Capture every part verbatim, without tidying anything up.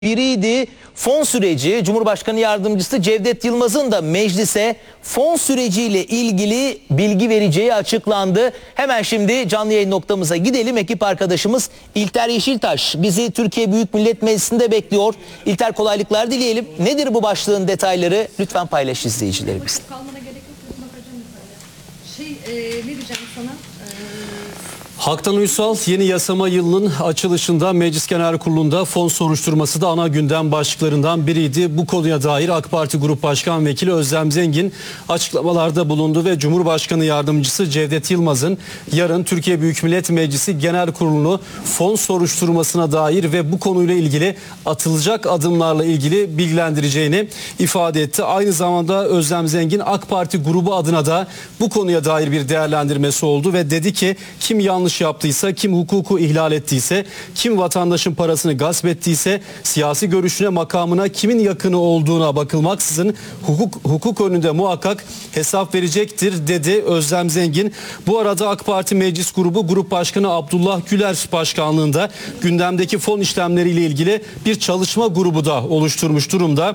biriydi. Fon süreci, Cumhurbaşkanı Yardımcısı Cevdet Yılmaz'ın da meclise fon süreciyle ilgili bilgi vereceği açıklandı. Hemen şimdi canlı yayın noktamıza gidelim. Ekip arkadaşımız İlter Yeşiltaş bizi Türkiye Büyük Millet Meclisi'nde bekliyor. İlter, kolaylıklar dileyelim. Nedir bu başlığın detayları? Lütfen paylaş izleyicilerimizle. Kalmana gerek yok. Şey, e, ne diyeceğim sana? Haktan Uysal yeni yasama yılının açılışında Meclis Genel Kurulu'nda fon soruşturması da ana gündem başlıklarından biriydi. Bu konuya dair AK Parti Grup Başkan Vekili Özlem Zengin açıklamalarda bulundu ve Cumhurbaşkanı Yardımcısı Cevdet Yılmaz'ın yarın Türkiye Büyük Millet Meclisi Genel Kurulu'nu fon soruşturmasına dair ve bu konuyla ilgili atılacak adımlarla ilgili bilgilendireceğini ifade etti. Aynı zamanda Özlem Zengin AK Parti grubu adına da bu konuya dair bir değerlendirmesi oldu ve dedi ki kim yanlış yaptıysa, kim hukuku ihlal ettiyse, kim vatandaşın parasını gasp ettiyse, siyasi görüşüne, makamına kimin yakını olduğuna bakılmaksızın hukuk hukuk önünde muhakkak hesap verecektir dedi Özlem Zengin. Bu arada AK Parti Meclis Grubu Grup Başkanı Abdullah Güler başkanlığında gündemdeki fon işlemleriyle ilgili bir çalışma grubu da oluşturmuş durumda.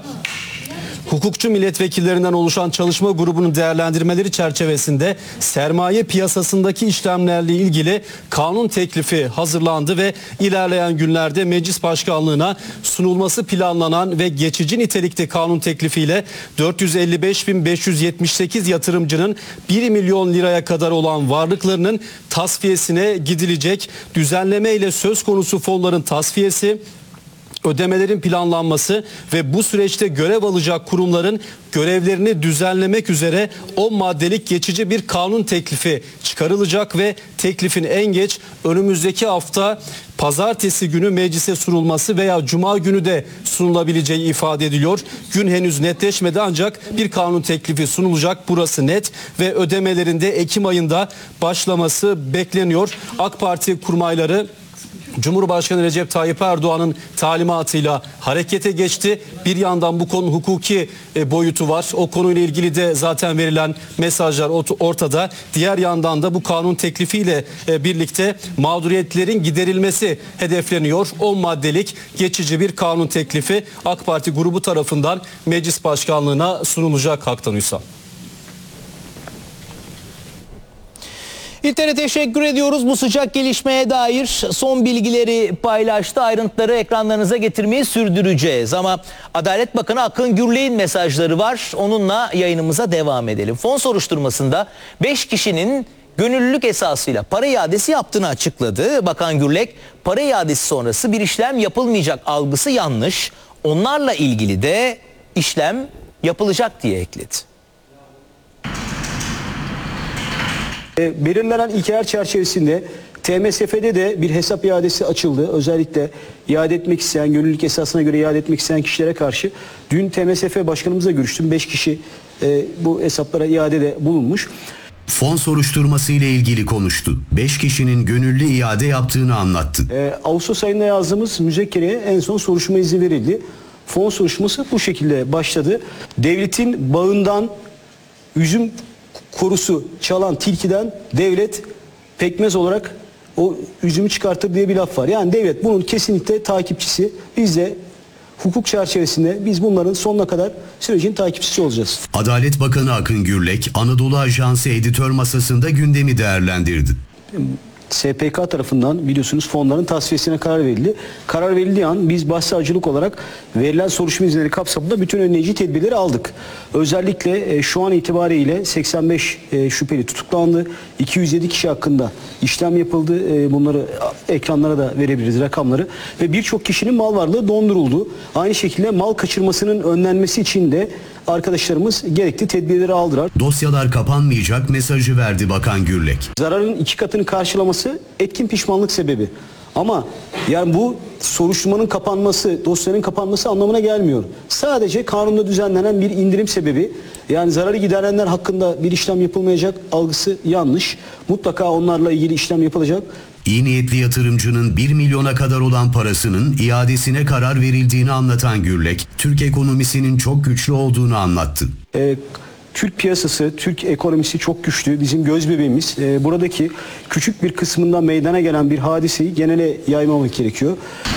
Hukukçu milletvekillerinden oluşan çalışma grubunun değerlendirmeleri çerçevesinde sermaye piyasasındaki işlemlerle ilgili kanun teklifi hazırlandı ve ilerleyen günlerde meclis başkanlığına sunulması planlanan ve geçici nitelikte kanun teklifiyle dört yüz elli beş bin beş yüz yetmiş sekiz yatırımcının bir milyon liraya kadar olan varlıklarının tasfiyesine gidilecek. Düzenleme ile söz konusu fonların tasfiyesi, ödemelerin planlanması ve bu süreçte görev alacak kurumların görevlerini düzenlemek üzere on maddelik geçici bir kanun teklifi çıkarılacak ve teklifin en geç önümüzdeki hafta pazartesi günü meclise sunulması veya cuma günü de sunulabileceği ifade ediliyor. Gün henüz netleşmedi ancak bir kanun teklifi sunulacak, burası net ve ödemelerin de Ekim ayında başlaması bekleniyor. AK Parti kurmayları Cumhurbaşkanı Recep Tayyip Erdoğan'ın talimatıyla harekete geçti. Bir yandan bu konu hukuki boyutu var. O konuyla ilgili de zaten verilen mesajlar ortada. Diğer yandan da bu kanun teklifiyle birlikte mağduriyetlerin giderilmesi hedefleniyor. on maddelik geçici bir kanun teklifi AK Parti grubu tarafından meclis başkanlığına sunulacak. Haktan Uysal. İlter'e teşekkür ediyoruz. Bu sıcak gelişmeye dair son bilgileri paylaştı. Ayrıntıları ekranlarınıza getirmeyi sürdüreceğiz. Ama Adalet Bakanı Akın Gürlek'in mesajları var. Onunla yayınımıza devam edelim. Fon soruşturmasında beş kişinin gönüllülük esasıyla para iadesi yaptığını açıkladı. Bakan Gürlek, para iadesi sonrası bir işlem yapılmayacak algısı yanlış. Onlarla ilgili de işlem yapılacak diye ekledi. Belirlenen ilkeler çerçevesinde T M S F'de de bir hesap iadesi açıldı. Özellikle iade etmek isteyen, gönüllülük esasına göre iade etmek isteyen kişilere karşı dün T M S F başkanımızla görüştüm. beş kişi e, bu hesaplara iadede bulunmuş. Fon soruşturması ile ilgili konuştu. beş kişinin gönüllü iade yaptığını anlattı. E, Ağustos ayında yazdığımız müzekkereye en son soruşturma izni verildi. Fon soruşturması bu şekilde başladı. Devletin bağından üzüm korusu çalan tilkiden devlet pekmez olarak o üzümü çıkartır diye bir laf var. Yani devlet bunun kesinlikle takipçisi. Biz de hukuk çerçevesinde biz bunların sonuna kadar sürecin takipçisi olacağız. Adalet Bakanı Akın Gürlek, Anadolu Ajansı editör masasında gündemi değerlendirdi. S P K tarafından biliyorsunuz fonların tasfiyesine karar verildi. Karar verildiği an biz başsavcılık olarak verilen soruşturma izinleri kapsamında bütün önleyici tedbirleri aldık. Özellikle e, şu an itibariyle seksen beş e, şüpheli tutuklandı. iki yüz yedi kişi hakkında işlem yapıldı. E, bunları ekranlara da verebiliriz rakamları. Ve birçok kişinin mal varlığı donduruldu. Aynı şekilde mal kaçırmasının önlenmesi için de arkadaşlarımız gerekli tedbirleri aldılar. Dosyalar kapanmayacak mesajı verdi Bakan Gürlek. Zararın iki katını karşılaması etkin pişmanlık sebebi. Ama yani bu soruşturmanın kapanması, dosyanın kapanması anlamına gelmiyor. Sadece kanunda düzenlenen bir indirim sebebi. Yani zararı giderenler hakkında bir işlem yapılmayacak algısı yanlış. Mutlaka onlarla ilgili işlem yapılacak. İyi niyetli yatırımcının bir milyona kadar olan parasının iadesine karar verildiğini anlatan Gürlek, Türk ekonomisinin çok güçlü olduğunu anlattı. Ee, Türk piyasası, Türk ekonomisi çok güçlü. Bizim göz bebeğimiz. Ee, buradaki küçük bir kısmından meydana gelen bir hadiseyi genele yaymamak gerekiyor.